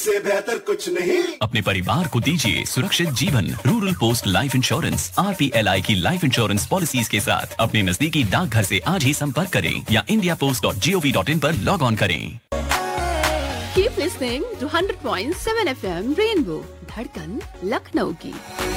इससे बेहतर कुछ नहीं। अपने परिवार को दीजिए सुरक्षित जीवन। Rural post life insurance RPLI की लाइफ इंश्योरेंस पॉलिसीज के साथ अपने नजदीकी डाकघर से आज ही संपर्क करें या indiapost.gov.in पर लॉग ऑन करें। Keep listening to 100.7 FM Rainbow, धड़कन लखनऊ की।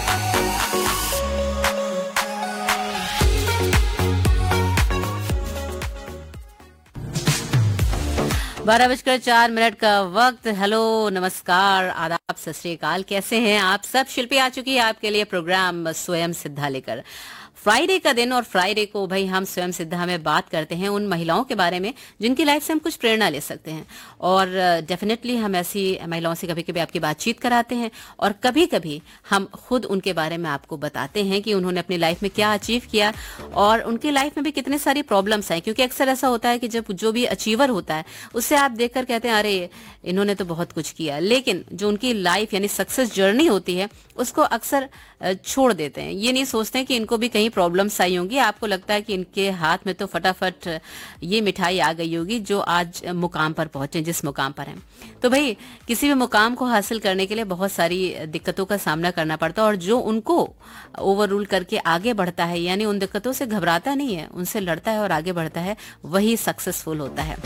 12:04 का वक्त। हेलो, नमस्कार, आदाब, सत श्री अकाल। कैसे हैं आप सब? शिल्पी आ चुकी है आपके लिए प्रोग्राम स्वयं सिद्धा लेकर। फ्राइडे का दिन, और फ्राइडे को भाई हम स्वयं सिद्धा में बात करते हैं उन महिलाओं के बारे में जिनकी लाइफ से हम कुछ प्रेरणा ले सकते हैं। और डेफिनेटली हम ऐसी महिलाओं से कभी कभी आपकी बातचीत कराते हैं और कभी कभी हम खुद उनके बारे में आपको बताते हैं कि उन्होंने अपनी लाइफ में क्या अचीव किया और उनकी लाइफ में भी कितने सारी प्रॉब्लम्स हैं। क्योंकि अक्सर ऐसा होता है कि जब जो भी अचीवर होता है उससे आप देखकर कहते हैं अरे इन्होंने तो बहुत कुछ किया, लेकिन जो उनकी लाइफ यानी सक्सेस जर्नी होती है उसको अक्सर छोड़ देते हैं। ये नहीं सोचते कि इनको भी कहीं प्रॉब्लम्स आई होंगी। आपको लगता है कि इनके हाथ में तो फटाफट ये मिठाई आ गई होगी जो आज मुकाम पर पहुंचे, जिस मुकाम पर हैं। तो भाई किसी भी मुकाम को हासिल करने के लिए बहुत सारी दिक्कतों का सामना करना पड़ता है, और जो उनको ओवर रूल करके आगे बढ़ता है, यानी उन दिक्कतों से घबराता नहीं है, उनसे लड़ता है और आगे बढ़ता है, वही सक्सेसफुल होता है।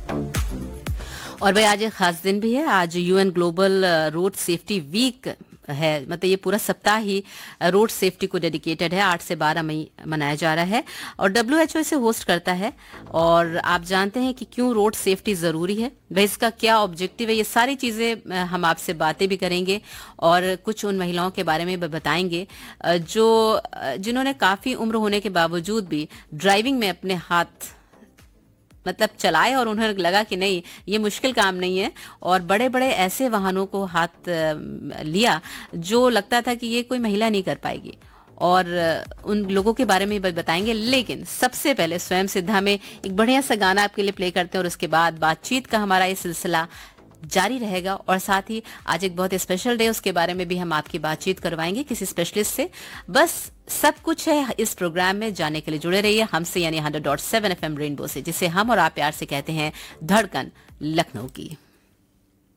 और भाई आज एक खास दिन भी है। आज UN global road safety week है। मतलब ये पूरा सप्ताह ही रोड सेफ्टी को डेडिकेटेड है। 8 से 12 मई मनाया जा रहा है और WHO इसे होस्ट करता है। और आप जानते हैं कि क्यों रोड सेफ्टी जरूरी है, भाई इसका क्या ऑब्जेक्टिव है, ये सारी चीजें हम आपसे बातें भी करेंगे और कुछ उन महिलाओं के बारे में बताएंगे जिन्होंने काफी उम्र होने के बावजूद भी ड्राइविंग में अपने हाथ चलाए और उन्हें लगा कि नहीं ये मुश्किल काम नहीं है, और बड़े बड़े ऐसे वाहनों को हाथ लिया जो लगता था कि ये कोई महिला नहीं कर पाएगी, और उन लोगों के बारे में बताएंगे। लेकिन सबसे पहले स्वयं सिद्धा में एक बढ़िया सा गाना आपके लिए प्ले करते हैं और उसके बाद बातचीत का हमारा ये सिलसिला जारी रहेगा। और साथ ही आज एक बहुत स्पेशल डे, उसके बारे में भी हम आपकी बातचीत करवाएंगे किसी स्पेशलिस्ट से। बस सब कुछ है इस प्रोग्राम में, जाने के लिए जुड़े रहिए हमसे, यानी 100.7 FM रेनबो से, जिसे हम और आप प्यार से कहते हैं धड़कन लखनऊ की।